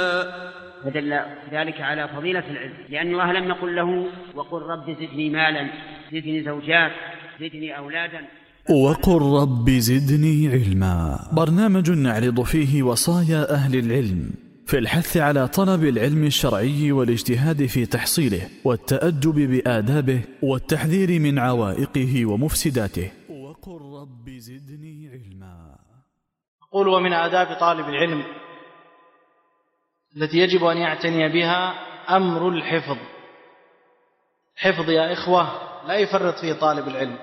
فدل ذلك على فضيلة العلم، لأن الله لم يقل له وقل رب زدني مالا، زدني زوجات، زدني أولادا، وقل رب زدني علما، برنامج نعرض فيه وصايا أهل العلم في الحث على طلب العلم الشرعي والاجتهاد في تحصيله والتأدب بآدابه والتحذير من عوائقه ومفسداته. وقل رب زدني علما. أقول ومن آداب طالب العلم التي يجب أن يعتني بها أمر الحفظ. حفظ يا إخوة لا يفرط فيه طالب العلم،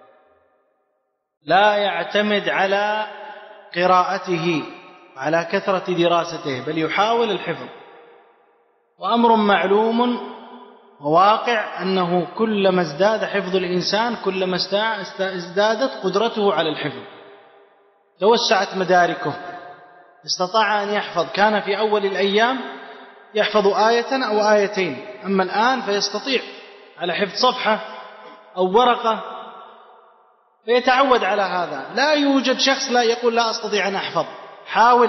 لا يعتمد على قراءته على كثرة دراسته، بل يحاول الحفظ. وأمر معلوم وواقع أنه كلما ازداد حفظ الإنسان كلما ازدادت قدرته على الحفظ، توسعت مداركه، استطاع أن يحفظ. كان في أول الأيام يحفظ آية أو آيتين، أما الآن فيستطيع على حفظ صفحة أو ورقة، فيتعود على هذا. لا يوجد شخص لا يقول لا أستطيع أن أحفظ. حاول،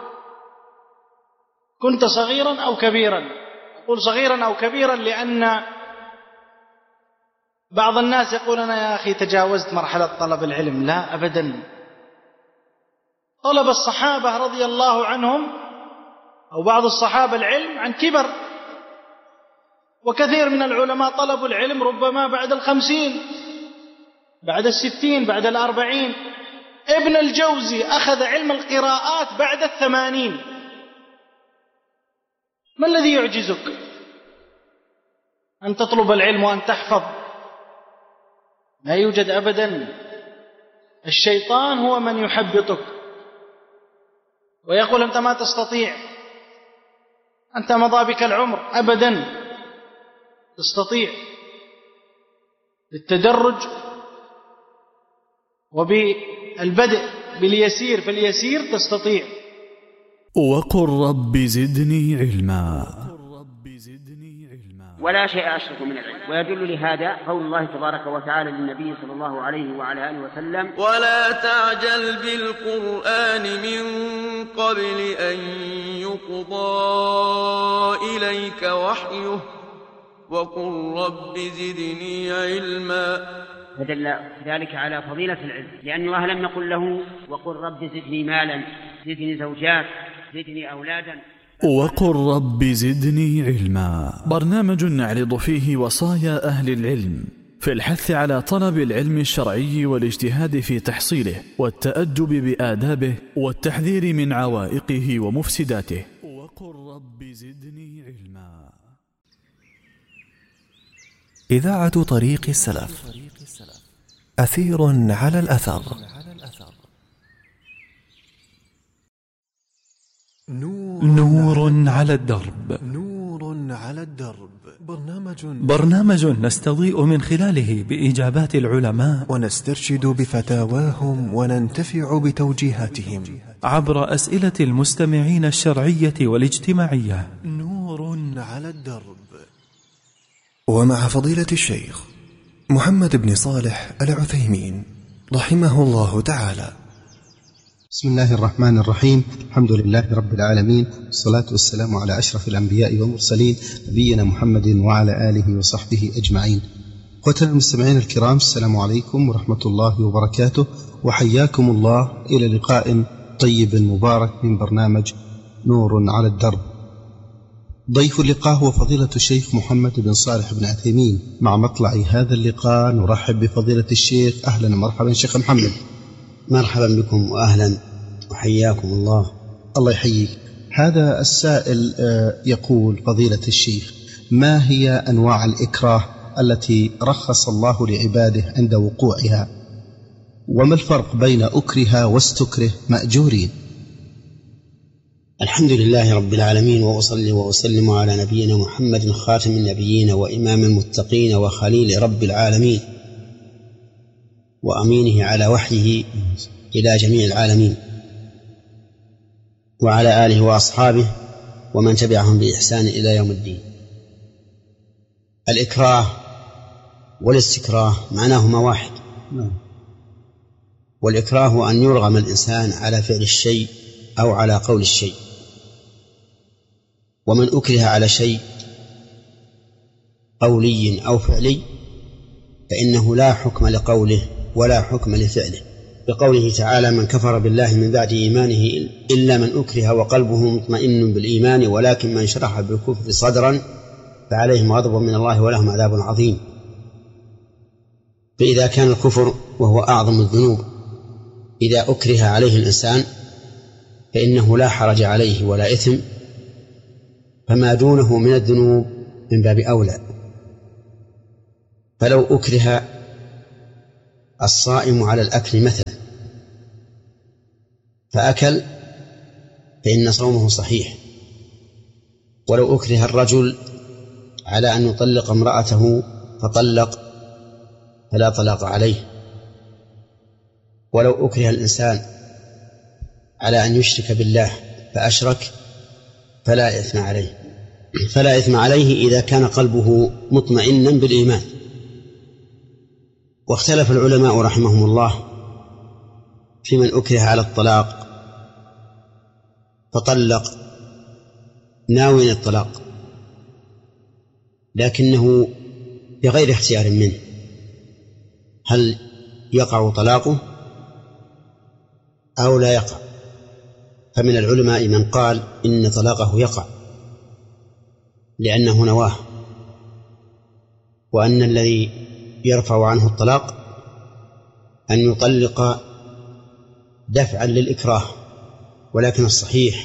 كنت صغيرا أو كبيرا. أقول صغيرا أو كبيرا لأن بعض الناس يقول أنا يا أخي تجاوزت مرحلة طلب العلم. لا أبدا، طلب الصحابة رضي الله عنهم أو بعض الصحابة العلم عن كبر، وكثير من العلماء طلبوا العلم ربما بعد 50، بعد 60، بعد 40. ابن الجوزي أخذ علم القراءات بعد 80. ما الذي يعجزك أن تطلب العلم وأن تحفظ؟ لا يوجد أبدا. الشيطان هو من يحبطك ويقول أنت ما تستطيع، أنت مضى بك العمر. أبدا، تستطيع بالتدرج وبالبدء باليسير، فاليسير تستطيع. وقل رب زدني علما. ولا شيء أشرف من العلم. ويدل لهذا قول الله تبارك وتعالى للنبي صلى الله عليه وعلى آله وسلم: ولا تعجل بالقرآن من قبل أن يقضى إليك وحيه وقل رب زدني علما. فدل ذلك على فضيلة العلم، لأن الله لم يقل له وقل رب زدني مالا، زدني زوجات، زدني أولادا. وقل رب زدني علما، برنامج نعرض فيه وصايا أهل العلم في الحث على طلب العلم الشرعي والاجتهاد في تحصيله والتأدب بآدابه والتحذير من عوائقه ومفسداته. وقل رب زدني علما. إذاعة طريق السلف، أثير على الأثر. نور على الدرب. برنامج نستضيء من خلاله بإجابات العلماء ونسترشد بفتاواهم وننتفع بتوجيهاتهم عبر أسئلة المستمعين الشرعية والاجتماعية. نور على الدرب، ومع فضيلة الشيخ محمد بن صالح العثيمين رحمه الله تعالى. بسم الله الرحمن الرحيم. الحمد لله رب العالمين، والصلاة والسلام على أشرف الأنبياء والمرسلين نبينا محمد وعلى آله وصحبه أجمعين. أخوتنا المستمعين الكرام، السلام عليكم ورحمة الله وبركاته، وحياكم الله إلى لقاء طيب مبارك من برنامج نور على الدرب. ضيف اللقاء هو فضيلة الشيخ محمد بن صالح بن عثيمين. مع مطلع هذا اللقاء نرحب بفضيلة الشيخ. أهلا ومرحبا شيخ محمد. مرحبا بكم وأهلا وحياكم الله. الله يحييك. هذا السائل يقول: فضيلة الشيخ، ما هي أنواع الإكراه التي رخص الله لعباده عند وقوعها؟ وما الفرق بين أكره واستكره مأجورين؟ الحمد لله رب العالمين، وأصلي وأسلم على نبينا محمد خاتم النبيين وإمام المتقين وخليل رب العالمين وأمينه على وحيه إلى جميع العالمين، وعلى آله وأصحابه ومن تبعهم بإحسان إلى يوم الدين. الإكراه والاستكراه معناهما واحد. والإكراه هو أن يرغم الإنسان على فعل الشيء أو على قول الشيء، ومن أكره على شيء قولي أو فعلي فإنه لا حكم لقوله ولا حكم لفعله، بقوله تعالى: من كفر بالله من بعد إيمانه إلا من أكره وقلبه مطمئن بالإيمان ولكن من شرح بالكفر صدرا فعليهم غضب من الله ولهم عذاب عظيم. فإذا كان الكفر وهو أعظم الذنوب إذا أكره عليه الإنسان فإنه لا حرج عليه ولا إثم، فما دونه من الذنوب من باب أولى. فلو أكره الصائم على الأكل مثلا فأكل فإن صومه صحيح، ولو أكره الرجل على أن يطلق امرأته فطلق فلا طلاق عليه، ولو أكره الإنسان على أن يشرك بالله فأشرك فلا إثم عليه إذا كان قلبه مطمئنا بالإيمان. واختلف العلماء رحمهم الله في من أكره على الطلاق فطلق ناوي الطلاق لكنه بغير اختيار منه، هل يقع طلاقه أو لا يقع؟ فمن العلماء من قال إن طلاقه يقع لأنه نواه، وأن الذي يرفع عنه الطلاق أن يطلق دفعا للإكراه، ولكن الصحيح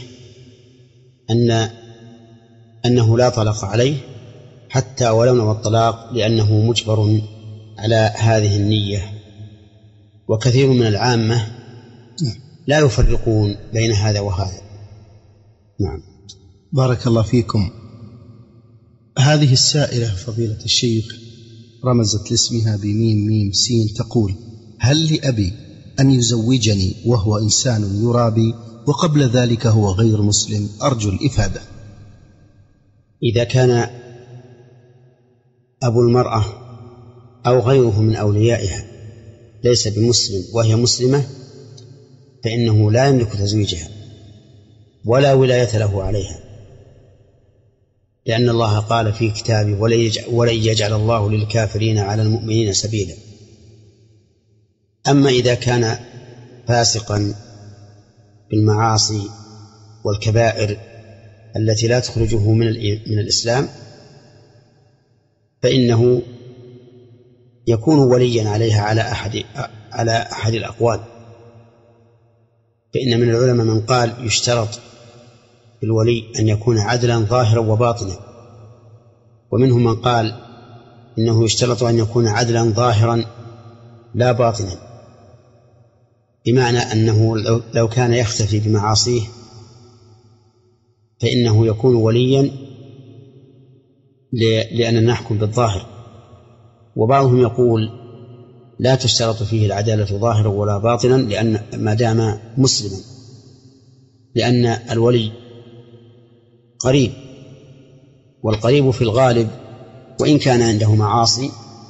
أنه لا طلاق عليه حتى ولو نوى الطلاق لأنه مجبر على هذه النية. وكثير من العامة لا يفرقون بين هذا وهذا. نعم. بارك الله فيكم. هذه السائلة فضيلة الشيخ رمزت لاسمها بميم ميم سين تقول: هل لأبي أن يزوجني وهو إنسان يرابي وقبل ذلك هو غير مسلم؟ أرجو الإفادة. إذا كان أبو المرأة أو غيره من أوليائها ليس بمسلم وهي مسلمة فإنه لا يملك تزويجها ولا ولاية له عليها، لأن الله قال في كتابه: ولن يجعل الله للكافرين على المؤمنين سبيلا. أما إذا كان فاسقا بالمعاصي والكبائر التي لا تخرجه من الإسلام فإنه يكون وليا عليها على أحد الأقوال. فإن من العلماء من قال يشترط في الولي أن يكون عدلا ظاهرا وباطنا، ومنهم من قال إنه يشترط أن يكون عدلا ظاهرا لا باطنا، بمعنى أنه لو كان يختفي بمعاصيه فإنه يكون وليا لأننا نحكم بالظاهر. وبعضهم يقول لا تشترط فيه العدالة ظاهرا ولا باطنا لأن ما دام مسلما، لأن الولي قريب، والقريب في الغالب وإن كان عنده معاصي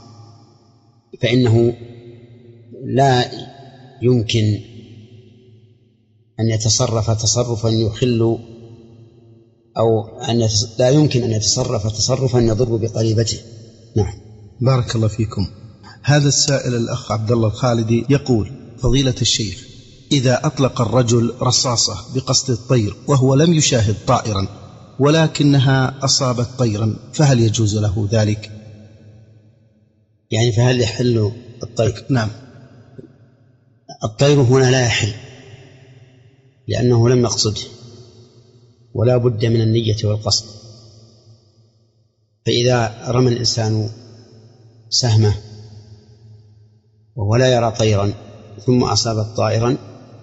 فإنه لا يمكن أن يتصرف تصرفا يخل أو لا يمكن أن يتصرف تصرفا يضر بقريبته. نعم. بارك الله فيكم. هذا السائل الأخ عبد الله الخالدي يقول: فضيلة الشيخ، إذا أطلق الرجل رصاصة بقصد الطير وهو لم يشاهد طائرا ولكنها أصابت طيرا فهل يجوز له ذلك؟ يعني فهل يحل الطير؟ نعم. الطير هنا لا يحل لأنه لم يقصده ولا بد من النية والقصد. فإذا رمى الإنسان سهمه وهو لا يرى طيرا ثم أصابت طائرا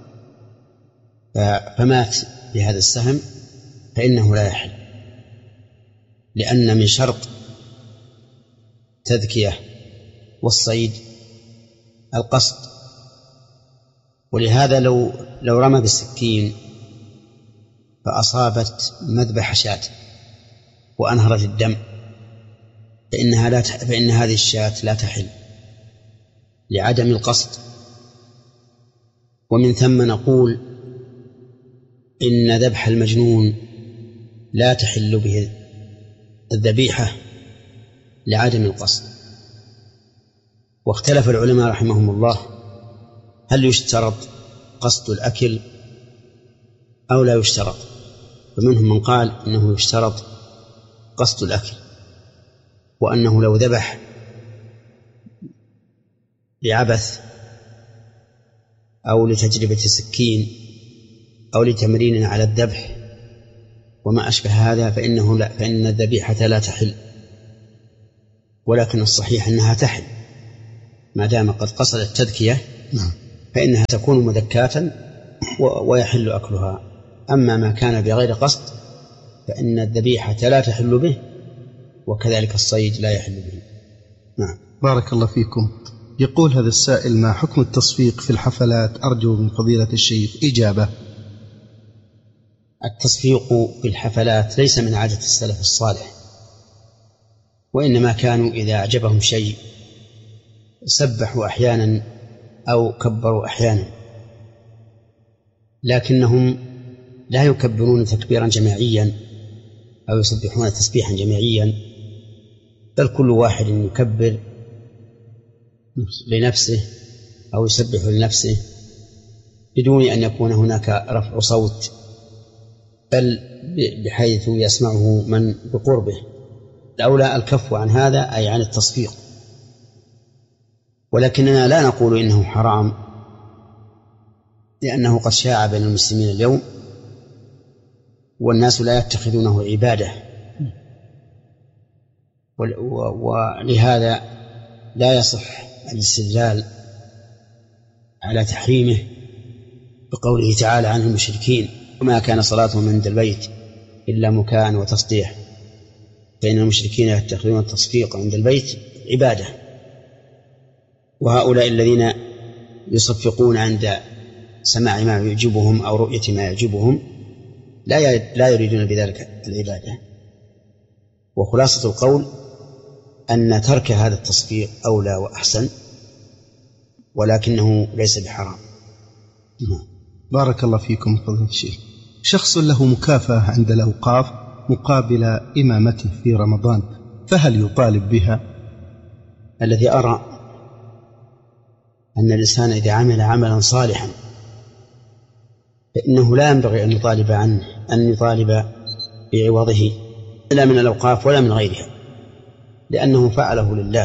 فمات بهذا السهم فإنه لا يحل، لأن من شرط تذكية والصيد القصد. ولهذا لو رمى بالسكين فأصابت مذبح شاة وأنهرت الدم فإن هذه الشاة لا تحل لعدم القصد. ومن ثم نقول إن ذبح المجنون لا تحل به الذبيحة لعدم القصد. واختلف العلماء رحمهم الله هل يشترط قصد الأكل أو لا يشترط، فمنهم من قال إنه يشترط قصد الأكل، وأنه لو ذبح لعبث أو لتجربة سكين أو لتمرين على الذبح وما أشبه هذا فإن الذبيحة لا تحل، ولكن الصحيح أنها تحل ما دام قد قصد التذكية فإنها تكون مذكاة ويحل أكلها. أما ما كان بغير قصد فإن الذبيحة لا تحل به، وكذلك الصيد لا يحل به. نعم. بارك الله فيكم. يقول هذا السائل: ما حكم التصفيق في الحفلات؟ أرجو من فضيلة الشيخ إجابة. التصفيق في الحفلات ليس من عادة السلف الصالح، وإنما كانوا إذا أعجبهم شيء سبحوا أحيانا أو كبروا أحيانا، لكنهم لا يكبرون تكبيرا جماعيا أو يسبحون تسبيحا جماعيا، بل كل واحد يكبر لنفسه أو يسبح لنفسه بدون أن يكون هناك رفع صوت، بل بحيث يسمعه من بقربه. الأولى الكف عن هذا أي عن التصفيق، ولكننا لا نقول إنه حرام، لأنه قد شاع بين المسلمين اليوم والناس لا يتخذونه عبادة، ولهذا لا يصح الاستدلال على تحريمه بقوله تعالى عن المشركين: وما كان صلاتهم عند البيت إلا مكاء وتصديح، فإن المشركين يتخذون التصفيق عند البيت عبادة. وهؤلاء الذين يصفقون عند سماع ما يعجبهم أو رؤية ما يعجبهم لا يريدون بذلك العبادة. وخلاصة القول أن ترك هذا التصفيق أولى وأحسن، ولكنه ليس بحرام. بارك الله فيكم فضيلة الشيخ. شخص له مكافأة عند الأوقاف مقابل إمامته في رمضان، فهل يطالب بها؟ الذي أرى أن الإنسان إذا عمل عملا صالحا فإنه لا ينبغي أن يطالب عنه، أن يطالب بعوضه لا من الأوقاف ولا من غيرها، لأنه فعله لله،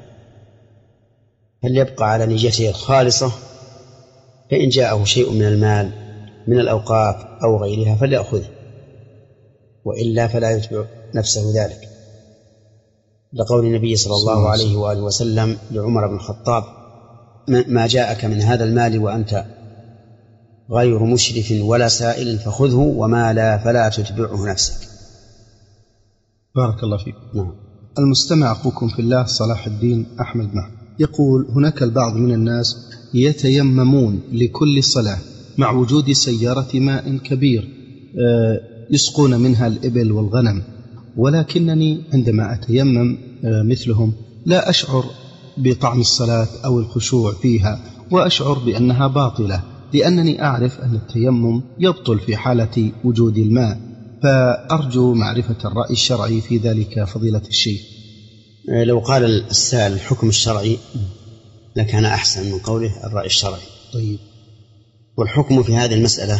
فليبقى على نيته الخالصة، فإن جاءه شيء من المال من الأوقاف أو غيرها فليأخذه، وإلا فلا يتبع نفسه ذلك، لقول النبي صلى الله عليه وآله وسلم لعمر بن الخطاب: ما جاءك من هذا المال وأنت غير مشرف ولا سائل فخذه، وما لا فلا تتبعه نفسك. بارك الله فيك. نعم. المستمع أخوكم في الله صلاح الدين أحمد يقول: هناك البعض من الناس يتيممون لكل صلاة مع وجود سيارة ماء كبير يسقون منها الإبل والغنم، ولكنني عندما أتيمم مثلهم لا أشعر بطعم الصلاة أو الخشوع فيها، وأشعر بأنها باطلة، لأنني أعرف أن التيمم يبطل في حالة وجود الماء، فأرجو معرفة الرأي الشرعي في ذلك فضيلة الشيخ. لو قال السائل الحكم الشرعي لكان أحسن من قوله الرأي الشرعي. طيب. والحكم في هذه المسألة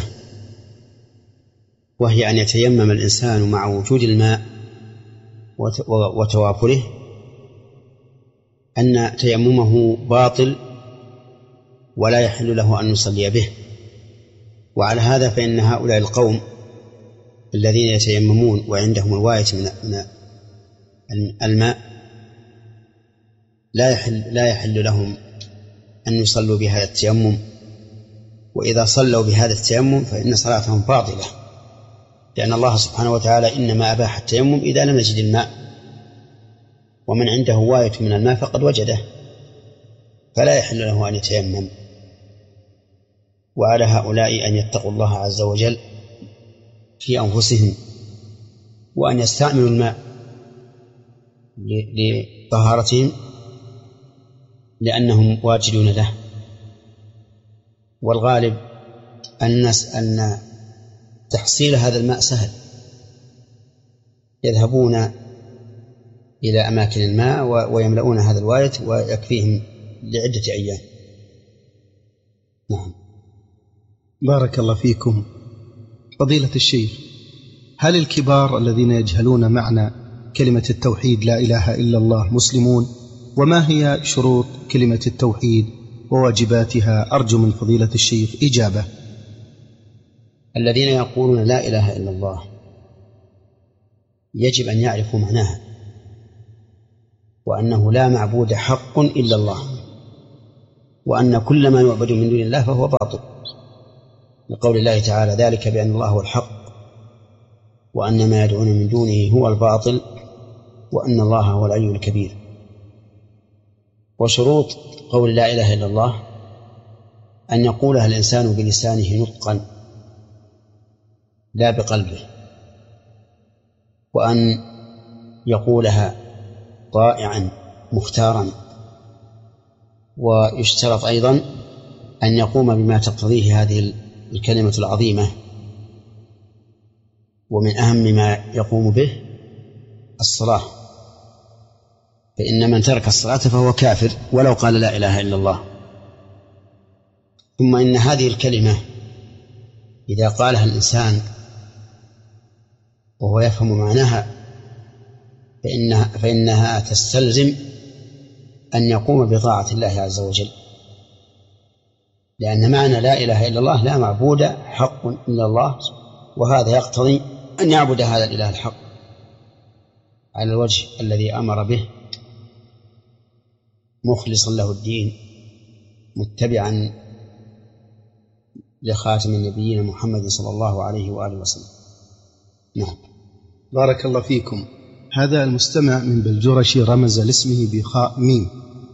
وهي أن يتيمم الإنسان مع وجود الماء وتوافره أن تيممه باطل ولا يحل له أن يصلي به. وعلى هذا فإن هؤلاء القوم الذين يتيممون وعندهم الواية من الماء لا يحل لهم أن يصلوا بهذا التيمم، وإذا صلوا بهذا التيمم فإن صلاتهم باطلة، لأن الله سبحانه وتعالى إنما أباح التيمم إذا لم يجد الماء، ومن عنده واية من الماء فقد وجده، فلا يحل له أن يتيمم. وعلى هؤلاء أن يتقوا الله عز وجل في أنفسهم، وأن يستعملوا الماء لطهارتهم لأنهم واجدون له. والغالب أن تحصيل هذا الماء سهل، يذهبون إلى أماكن ما ويملؤون هذا الوايت ويكفيهم لعدة أيام. نعم. بارك الله فيكم. فضيلة الشيخ، هل الكبار الذين يجهلون معنى كلمة التوحيد لا إله إلا الله مسلمون؟ وما هي شروط كلمة التوحيد وواجباتها؟ أرجو من فضيلة الشيخ إجابة. الذين يقولون لا إله إلا الله يجب أن يعرفوا معناها، وأنه لا معبود حق إلا الله، وأن كل ما يعبد من دون الله فهو باطل، لقول الله تعالى: ذلك بأن الله هو الحق وأن ما يدعون من دونه هو الباطل وأن الله هو العلي الكبير. وشروط قول لا إله إلا الله أن يقولها الإنسان بلسانه نطقا لا بقلبه، وأن يقولها طائعا مختارا، ويشترط أيضا أن يقوم بما تقتضيه هذه الكلمة العظيمة، ومن أهم ما يقوم به الصلاة، فإن من ترك الصلاة فهو كافر ولو قال لا إله إلا الله. ثم إن هذه الكلمة إذا قالها الإنسان وهو يفهم معناها فإنها تستلزم أن يقوم بطاعة الله عز وجل، لأن معنى لا إله إلا الله لا معبود حق إلا الله، وهذا يقتضي أن يعبد هذا الإله الحق على الوجه الذي أمر به، مخلصا له الدين، متبعا لخاتم النبيين محمد صلى الله عليه وآله وسلم. نعم. بارك الله فيكم. هذا المستمع من بلجرشي رمز لاسمه بخاء ميم.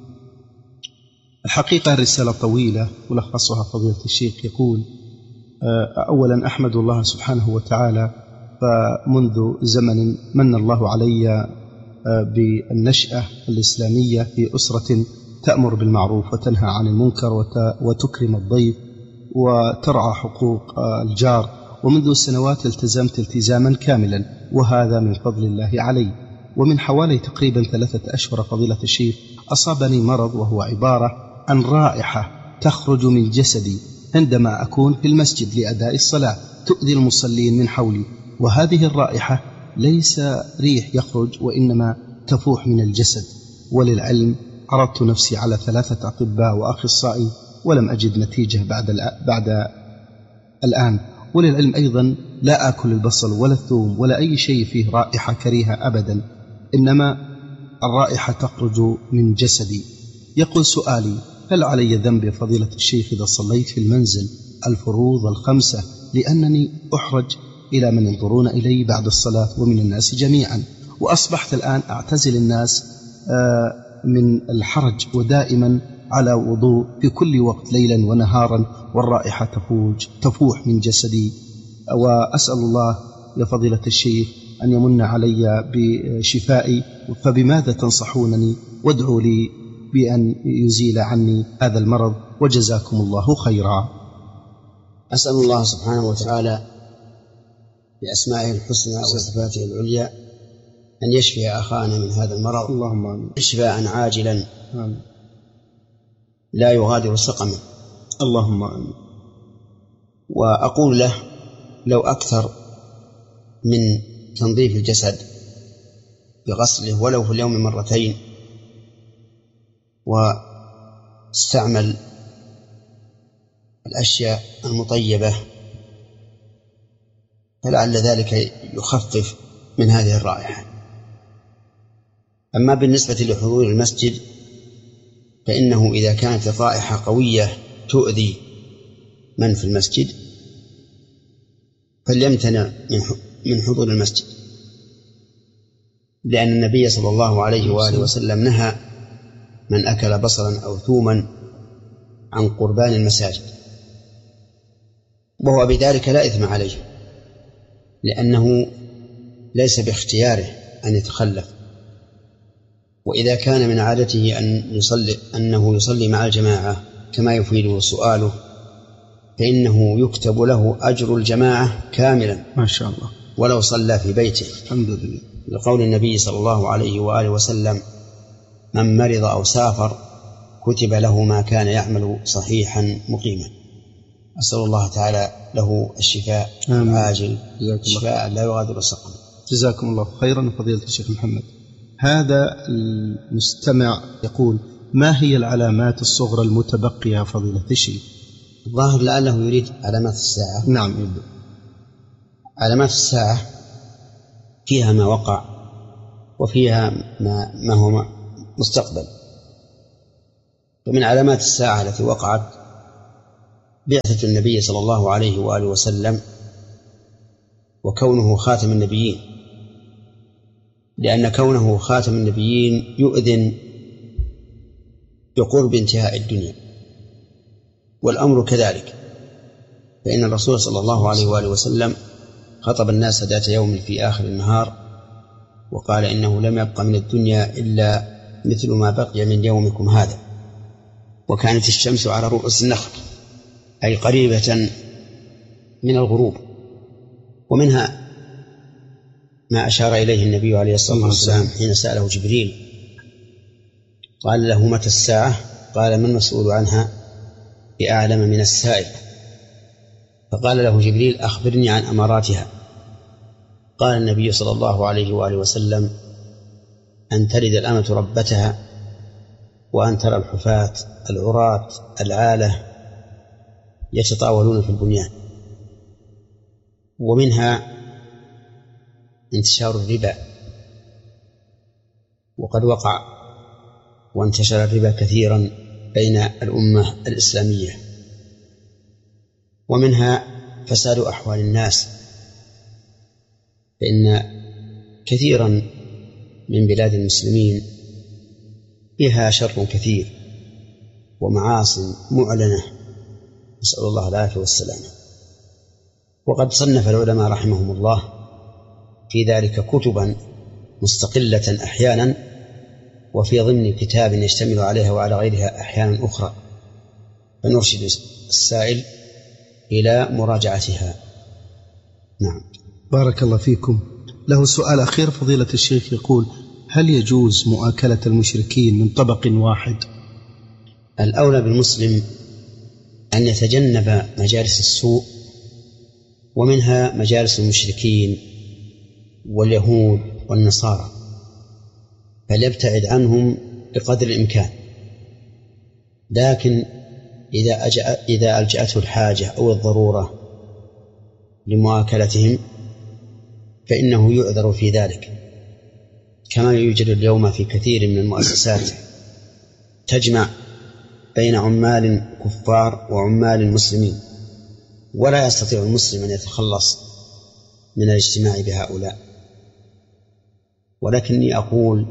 الحقيقة الرسالة طويلة ولخصها فضيلة الشيخ. يقول: أولا أحمد الله سبحانه وتعالى، فمنذ زمن من الله علي بالنشأة الإسلامية في أسرة تأمر بالمعروف وتنهى عن المنكر وتكرم الضيف وترعى حقوق الجار، ومنذ سنوات التزمت التزاما كاملا، وهذا من فضل الله علي. ومن حوالي تقريبا 3 أشهر فضيلة الشيخ أصابني مرض، وهو عبارة عن رائحة تخرج من جسدي عندما أكون في المسجد لأداء الصلاة تؤذي المصلين من حولي، وهذه الرائحة ليس ريح يخرج وإنما تفوح من الجسد. وللعلم عرضت نفسي على 3 أطباء وأخصائي ولم أجد نتيجة بعد الآن. وللعلم أيضا لا آكل البصل ولا الثوم ولا أي شيء فيه رائحة كريهة أبدا، إنما الرائحة تخرج من جسدي. يقول سؤالي: هل علي ذنب يا فضيلة الشيخ إذا صليت في المنزل الفروض 5، لأنني أحرج إلى من ينظرون إلي بعد الصلاة ومن الناس جميعا، وأصبحت الآن أعتزل الناس من الحرج، ودائما على وضوء في كل وقت ليلا ونهارا، والرائحة تفوح من جسدي، وأسأل الله يا فضيلة الشيخ أن يمن علي بشفائي، فبماذا تنصحونني؟ وادعوا لي بأن يزيل عني هذا المرض، وجزاكم الله خيرا. أسأل الله سبحانه وتعالى بأسمائه الحسنى وصفاته العليا أن يشفي أخانا من هذا المرض، اللهم آمين، شفاء عاجلا آمين. لا يغادر سقما، اللهم آمين. وأقول له: لو أكثر من تنظيف الجسد بغسله ولو في اليوم 2 مرات، واستعمل الأشياء المطيبة، فلعل ذلك يخفف من هذه الرائحة. أما بالنسبة لحضور المسجد فإنه إذا كانت الرائحة قوية تؤذي من في المسجد فليمتنع من حضور المسجد، لأن النبي صلى الله عليه وآله وسلم نهى من أكل بصلا أو ثوما عن قربان المساجد، وهو بذلك لا إثم عليه، لأنه ليس باختياره أن يتخلف. وإذا كان من عادته أنه يصلي مع الجماعة كما يفيده سؤاله، فإنه يكتب له أجر الجماعة كاملا ما شاء الله. ولو صلى في بيته. الحمد لله. لقول النبي صلى الله عليه وآله وسلم: من مرض أو سافر كتب له ما كان يعمل صحيحا مقيما. أسأل الله تعالى له الشفاء العاجل، شفاء لا يغادر سقما. جزاكم الله خيرا فضيلة الشيخ محمد. هذا المستمع يقول: ما هي العلامات الصغرى المتبقية فضيلة الشيخ؟ الظاهر لعله يريد علامات الساعة. نعم يبدو. علامات الساعة فيها ما وقع وفيها ما هو مستقبل. ومن علامات الساعة التي وقعت بعثة النبي صلى الله عليه وآله وسلم وكونه خاتم النبيين، لأن كونه خاتم النبيين يؤذن بقرب انتهاء الدنيا، والأمر كذلك، فإن الرسول صلى الله عليه وآله وسلم خطب الناس ذات يوم في آخر النهار وقال: إنه لم يبق من الدنيا إلا مثل ما بقي من يومكم هذا. وكانت الشمس على رؤوس النخل، أي قريبة من الغروب. ومنها ما أشار إليه النبي عليه الصلاة والسلام حين سأله جبريل قال له: متى الساعة؟ قال: ما المسؤول عنها بأعلم من السائل. فقال له جبريل: أخبرني عن أماراتها. قال النبي صلى الله عليه وآله وسلم: أن تلد الأمة ربتها، وأن ترى الحفاة العراة العالة يتطاولون في البنيان. ومنها انتشار الربا، وقد وقع وانتشر الربا كثيرا بين الأمة الإسلامية. ومنها فساد أحوال الناس، فإن كثيرا من بلاد المسلمين فيها شر كثير ومعاصي معلنة، نسأل الله العافية والسلامة. وقد صنف العلماء رحمهم الله في ذلك كتبا مستقلة أحيانا، وفي ضمن كتاب يشتمل عليها وعلى غيرها أحيانا أخرى، فنرشد السائل إلى مراجعتها. نعم. بارك الله فيكم. له سؤال أخير فضيلة الشيخ، يقول: هل يجوز مؤاكلة المشركين من طبق واحد؟ الأولى بالمسلم أن يتجنب مجالس السوء، ومنها مجالس المشركين واليهود والنصارى، فليبتعد عنهم بقدر الإمكان. لكن إذا ألجأته الحاجة أو الضرورة لمؤاكلتهم فإنه يعذر في ذلك، كما يوجد اليوم في كثير من المؤسسات تجمع بين عمال كفار وعمال مسلمين، ولا يستطيع المسلم أن يتخلص من الاجتماع بهؤلاء. ولكني أقول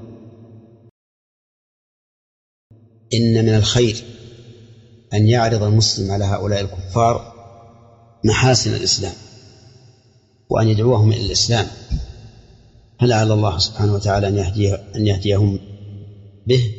إن من الخير أن يعرض المسلم على هؤلاء الكفار محاسن الإسلام، وأن يدعوهم إلى الإسلام، فلعل الله سبحانه وتعالى أن يهديهم به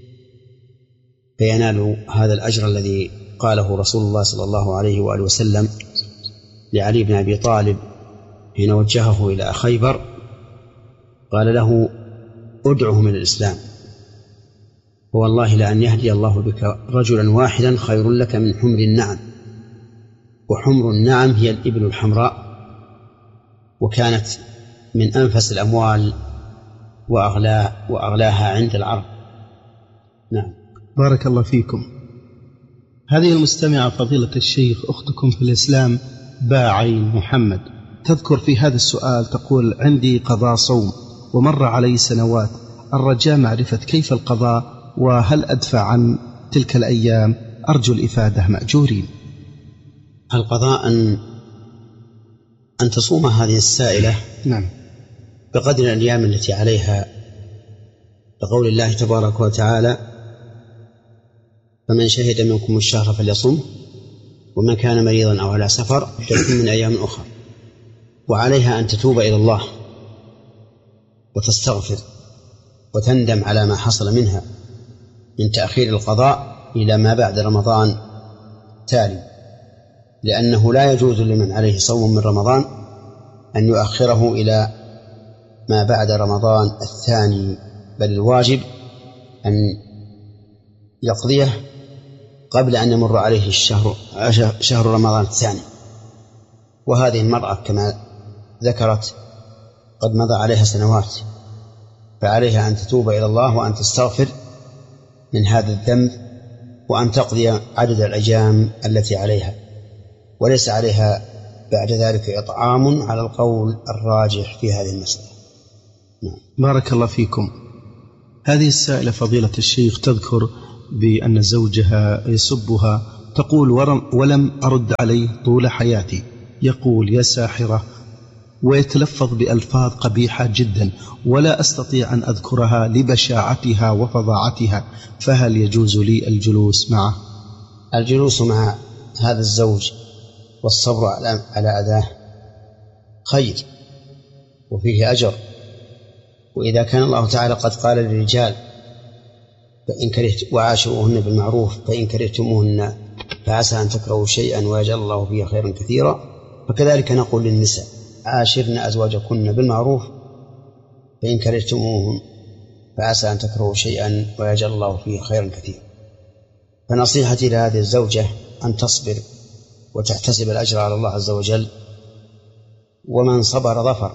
فينالوا هذا الأجر الذي قاله رسول الله صلى الله عليه وآله وسلم لعلي بن أبي طالب حين وجهه إلى خيبر، قال له: ادعهم إلى الإسلام، والله لأن يهدي الله بك رجلا واحدا خير لك من حمر النعم. وحمر النعم هي الإبل الحمراء، وكانت من أنفس الأموال وأغلاها عند العرب. نعم. بارك الله فيكم. هذه المستمعة فضيلة الشيخ أختكم في الإسلام باعين محمد تذكر في هذا السؤال، تقول: عندي قضاء صوم ومر علي سنوات، الرجاء معرفة كيف القضاء وهل أدفع عن تلك الأيام؟ أرجو الإفادة مأجورين. القضاء أن تصوم هذه السائلة نعم بقدر الأيام التي عليها، لقول الله تبارك وتعالى: فمن شهد منكم الشهر فليصم، ومن كان مريضا أو على سفر فليكن من أيام أخرى. وعليها أن تتوب إلى الله وتستغفر وتندم على ما حصل منها من تأخير القضاء إلى ما بعد رمضان تالي، لأنه لا يجوز لمن عليه صوم من رمضان أن يؤخره إلى ما بعد رمضان الثاني، بل الواجب أن يقضيه قبل أن يمر عليه شهر رمضان الثاني. وهذه المرأة كما ذكرت قد مضى عليها سنوات، فعليها أن تتوب إلى الله وأن تستغفر من هذا الذنب وأن تقضي عدد الأيام التي عليها، وليس عليها بعد ذلك إطعام على القول الراجح في هذه المسألة. بارك الله فيكم. هذه السائلة فضيلة الشيخ تذكر بأن زوجها يسبها، تقول ولم أرد عليه طول حياتي، يقول يا ساحرة، ويتلفظ بألفاظ قبيحة جدا ولا أستطيع أن أذكرها لبشاعتها وفظاعتها، فهل يجوز لي الجلوس معه؟ الجلوس مع هذا الزوج والصبر على أذاه خير وفيه أجر. وإذا كان الله تعالى قد قال للرجال فإن كرهت وعاشروهن بالمعروف فإن كرهتموهن فعسى أن تكرهوا شيئا ويجعل الله فيه خيرا كثيرا، فكذلك نقول للنساء عاشرن أزواجكن بالمعروف فإن كرهتموهن فعسى أن تكرهوا شيئا ويجعل الله فيه خيرا كثيرا. فنصيحتي لهذه الزوجة أن تصبر وتحتسب الأجر على الله عز وجل، ومن صبر ظفر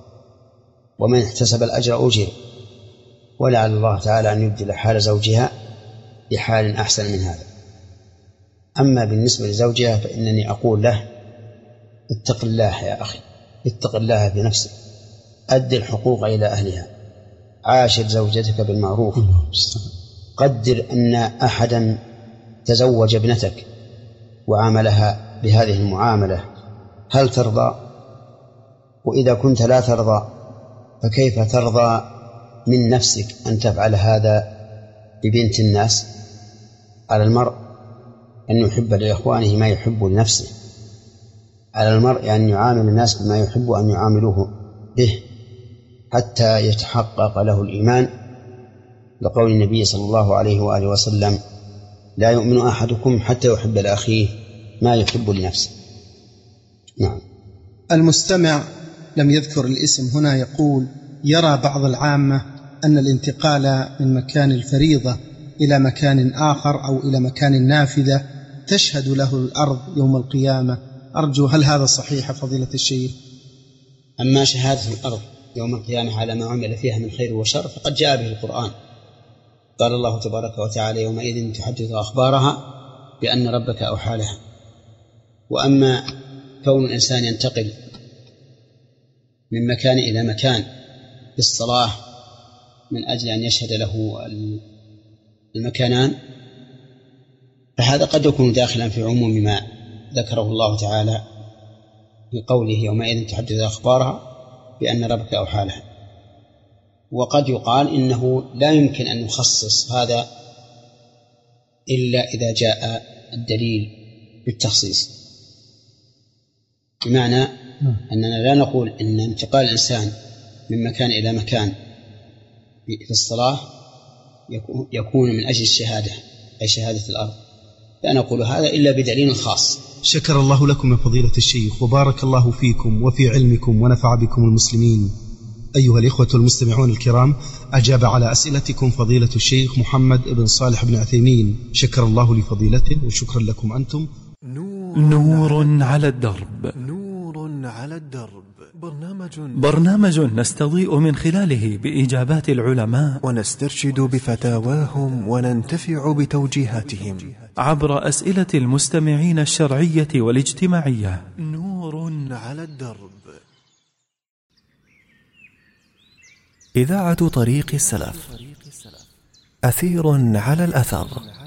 ومن احتسب الأجر أجر، ولعل الله تعالى أن يبدل حال زوجها بحال أحسن من هذا. أما بالنسبة لزوجها فإنني أقول له اتق الله يا أخي، اتق الله في نفسك، أدي الحقوق إلى أهلها، عاشر زوجتك بالمعروف. قدر أن أحدا تزوج ابنتك وعاملها بهذه المعاملة، هل ترضى؟ وإذا كنت لا ترضى فكيف ترضى من نفسك أن تفعل هذا ببنت الناس؟ على المرء أن يحب لإخوانه ما يحب لنفسه، على المرء أن يعامل الناس بما يحب أن يعاملوه به حتى يتحقق له الإيمان، لقول النبي صلى الله عليه وآله وسلم لا يؤمن أحدكم حتى يحب لأخيه ما يحب لنفسه. نعم. المستمع لم يذكر الاسم هنا يقول يرى بعض العامة أن الانتقال من مكان الفريضة إلى مكان آخر أو إلى مكان نافذة تشهد له الأرض يوم القيامة، أرجو هل هذا صحيح فضيلة الشيخ؟ أما شهادة الأرض يوم القيامة على ما عمل فيها من خير وشر فقد جاء به القرآن، قال الله تبارك وتعالى يومئذ تحدث أخبارها بأن ربك أوحى لها. وأما كون الإنسان ينتقل من مكان إلى مكان في الصلاة من أجل أن يشهد له المكانان فهذا قد يكون داخلا في عموم ما ذكره الله تعالى في قوله يومئذ تحدث أخبارها بأن ربك أوحى لها. وقد يقال إنه لا يمكن أن نخصص هذا إلا إذا جاء الدليل بالتخصيص، بمعنى أننا لا نقول إن انتقال الإنسان من مكان إلى مكان في الصلاة يكون من أجل الشهادة أي شهادة الأرض، لا نقول هذا إلا بدليل خاص. شكر الله لكم يا فضيلة الشيخ وبارك الله فيكم وفي علمكم ونفع بكم المسلمين. أيها الإخوة المستمعون الكرام، أجاب على أسئلتكم فضيلة الشيخ محمد بن صالح بن عثيمين، شكر الله لفضيلته وشكرا لكم أنتم. نور على الدرب. نور على الدرب. برنامج نستضيء من خلاله بإجابات العلماء ونسترشد بفتاواهم وننتفع بتوجيهاتهم عبر أسئلة المستمعين الشرعية والاجتماعية. نور على الدرب. إذاعة طريق السلف، أثير على الأثر.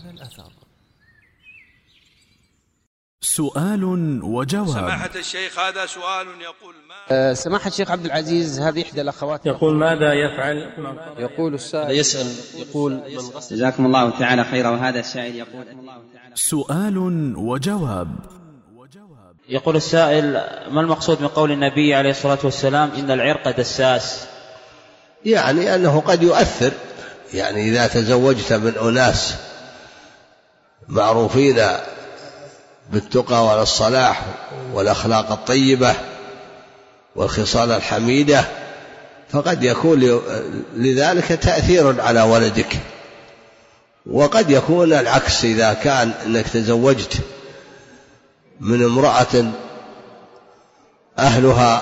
سؤال وجواب. سماحة الشيخ هذا سؤال يقول سماحة الشيخ عبد العزيز، هذه إحدى الأخوات يقول ماذا يفعل؟ يقول السائل يسأل يقول جزاكم الله تعالى خيرا. وهذا السائل يقول سؤال وجواب. يقول السائل ما المقصود من قول النبي عليه الصلاة والسلام إن العرق دساس؟ يعني أنه قد يؤثر، يعني إذا تزوجت من أناس معروفين بالتقى والصلاح والأخلاق الطيبة والخصال الحميدة، فقد يكون لذلك تأثير على ولدك. وقد يكون العكس، إذا كان أنك تزوجت من امرأة أهلها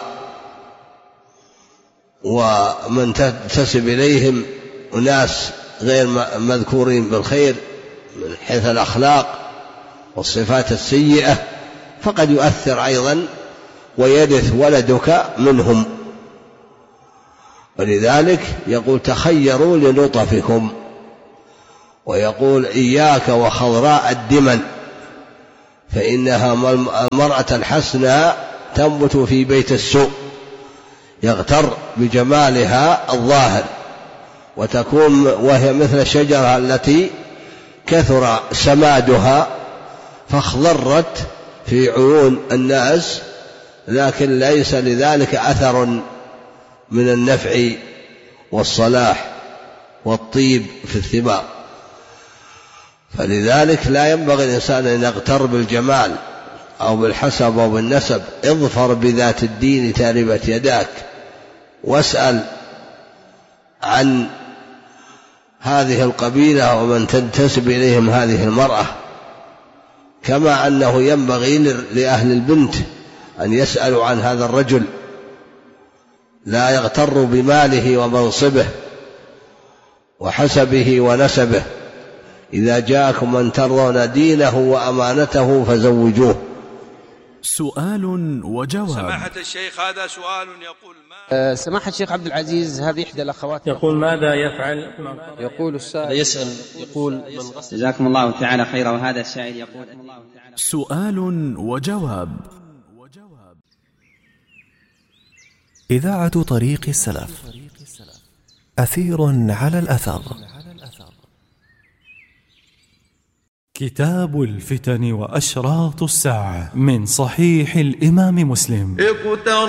ومن تنتسب إليهم أناس غير مذكورين بالخير من حيث الأخلاق والصفات السيئة، فقد يؤثر أيضا ويرث ولدك منهم. ولذلك يقول تخيروا لنطفكم، ويقول إياك وخضراء الدمن فإنها المرأة الحسناء تنبت في بيت السوء، يغتر بجمالها الظاهر وتكون وهي مثل الشجرة التي كثر سمادها فاخضرت في عيون الناس، لكن ليس لذلك أثر من النفع والصلاح والطيب في الثمار. فلذلك لا ينبغي الإنسان أن يغتر بالجمال أو بالحسب أو بالنسب. اظفر بذات الدين تربت يداك، واسأل عن هذه القبيلة ومن تنتسب إليهم هذه المرأة، كما أنه ينبغي لأهل البنت أن يسألوا عن هذا الرجل، لا يغتر بماله ومنصبه وحسبه ونسبه. إذا جاءكم من ترضون دينه وأمانته فزوجوه. سؤال وجواب. سماحة الشيخ، هذا سؤال يقول سماحة الشيخ عبد العزيز، هذه إحدى الأخوات يقول ماذا يفعل؟ يقول السائل يسأل يقول جزاكم الله تعالى خيرا. وهذا السائل يقول سؤال وجواب. إذاعة طريق السلف، أثير على الأثر. كتاب الفتن وأشراط الساعة من صحيح الإمام مسلم.